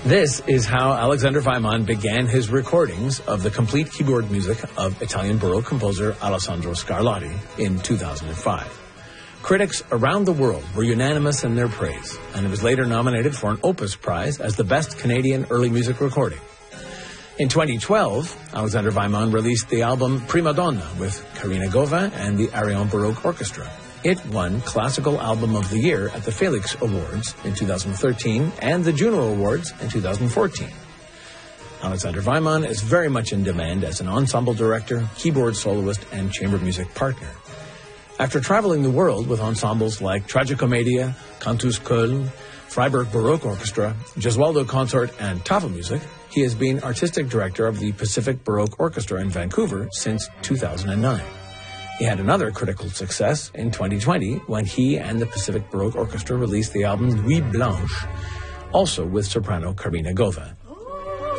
This is how Alexander Weimann began his recordings of the complete keyboard music of Italian Baroque composer Alessandro Scarlatti in 2005. Critics around the world were unanimous in their praise, and it was later nominated for an Opus Prize as the best Canadian early music recording. In 2012, Alexander Weimann released the album Prima Donna with Karina Gauvin and the Arion Baroque Orchestra. It won Classical Album of the Year at the Felix Awards in 2013 and the Juno Awards in 2014. Alexander Weimann is very much in demand as an ensemble director, keyboard soloist, and chamber music partner. After traveling the world with ensembles like Tragicomedia, Cantus Köln, Freiburg Baroque Orchestra, Gesualdo Consort, and Tafelmusik, he has been artistic director of the Pacific Baroque Orchestra in Vancouver since 2009. He had another critical success in 2020 when he and the Pacific Baroque Orchestra released the album Nuit Blanche, also with soprano Karina Gauvin.